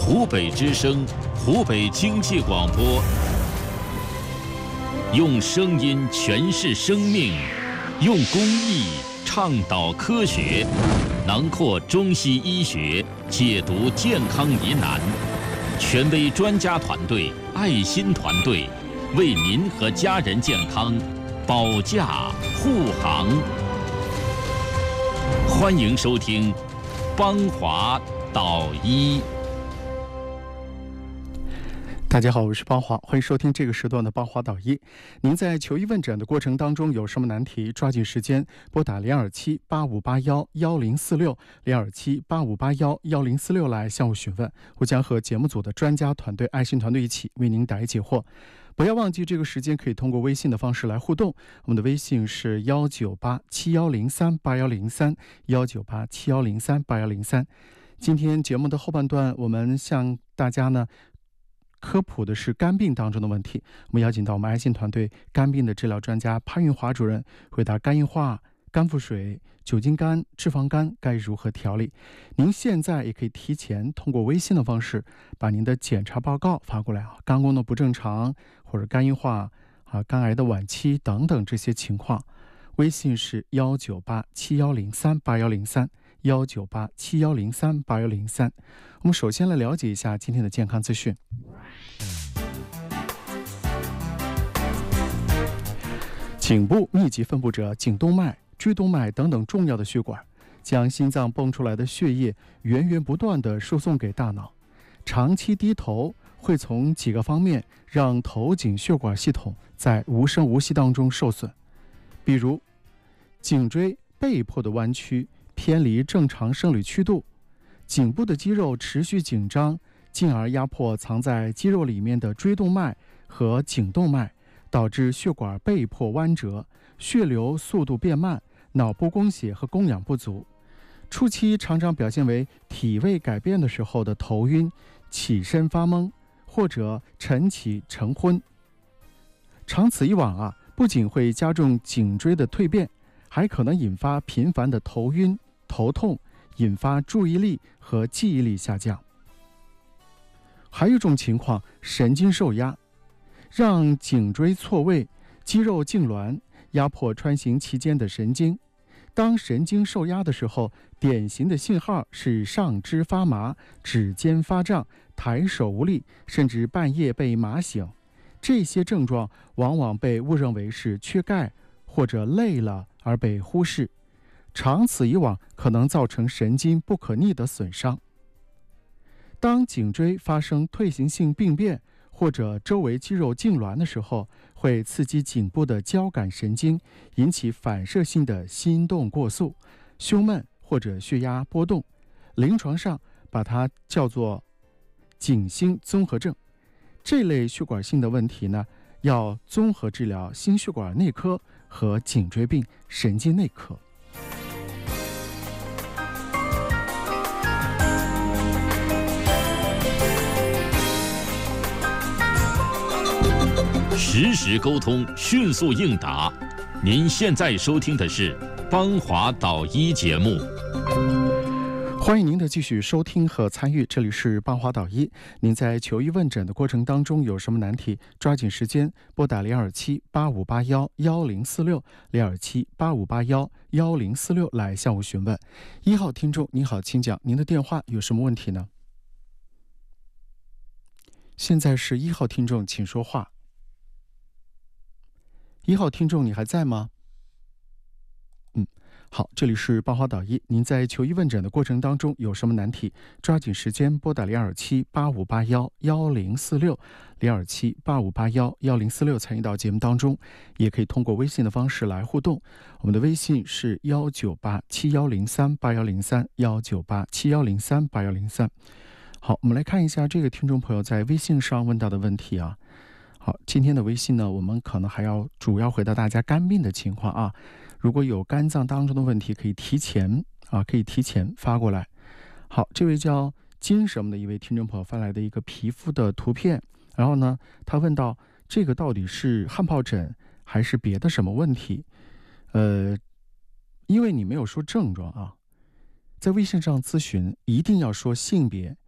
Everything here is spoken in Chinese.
湖北之声，湖北经济广播，用声音诠释生命，用公益倡导科学，囊括中西医学，解读健康疑难。权威专家团队、爱心团队，为您和家人健康保驾护航。欢迎收听邦华导医。 大家好，我是邦华，欢迎收听这个时段的邦华导医。您在求医问诊的过程当中有什么难题，抓紧时间拨打0278511046，0278511046来向我询问，我将和节目组的专家团队、爱心团队一起为您答疑解惑。不要忘记这个时间可以通过微信的方式来互动，我们的微信是19871038103，19871038103。今天节目的后半段，我们向大家科普的是肝病当中的问题。我们邀请到我们爱心团队肝病的治疗专家潘运华主任，回答肝硬化、肝腹水、酒精肝、脂肪肝该如何调理。您现在也可以提前通过微信的方式把您的检查报告发过来啊，肝功能不正常或者肝硬化肝癌的晚期等等这些情况。微信是19871038103，19871038103。我们首先来了解一下今天的健康资讯。颈部密集分布着颈动脉、椎动脉等等重要的血管，将心脏泵出来的血液源源不断地输送给大脑。长期低头会从几个方面让头颈血管系统在无声无息当中受损，比如颈椎被迫的弯曲，偏离正常生理曲度，颈部的肌肉持续紧张，进而压迫藏在肌肉里面的椎动脉和颈动脉，导致血管被迫弯折，血流速度变慢，脑部供血和供氧不足。初期常常表现为体位改变的时候的头晕、起身发懵，或者晨起晨昏。长此以往不仅会加重颈椎的蜕变，还可能引发频繁的头晕、头痛，引发注意力和记忆力下降。还有一种情况，神经受压，让颈椎错位，肌肉痉挛，压迫穿行期间的神经。当神经受压的时候，典型的信号是上肢发麻、指尖发胀、抬手无力，甚至半夜被麻醒。这些症状往往被误认为是缺钙或者累了而被忽视，长此以往可能造成神经不可逆的损伤。当颈椎发生退行性病变或者周围肌肉痉挛的时候，会刺激颈部的交感神经，引起反射性的心动过速、胸闷或者血压波动。临床上把它叫做颈心综合症。这类血管性的问题要综合治疗心血管内科和颈椎病神经内科。 实时沟通，迅速应答。您现在收听的是邦华导医节目。 欢迎您的继续收听和参与，这里是邦华导医。您在求医问诊的过程当中有什么难题，抓紧时间拨打0278511046，0278511046来向我询问。1号听众您好，请讲，您的电话有什么问题呢？现在是1号听众，请说话。1号听众你还在吗？好，这里是邦华导医。您在求医问诊的过程当中有什么难题，抓紧时间拨打0278511046，0278511046参与到节目当中，也可以通过微信的方式来互动。我们的微信是19871038103，19871038103。好，我们来看一下这个听众朋友在微信上问到的问题啊。好，今天的微信我们可能还要主要回答大家肝病的情况啊。如果有肝脏当中的问题，可以提前发过来。好，这位叫金什么的一位听众朋友发来的一个皮肤的图片，然后他问到这个到底是汗疱疹还是别的什么问题？因为你没有说症状在微信上咨询一定要说性别，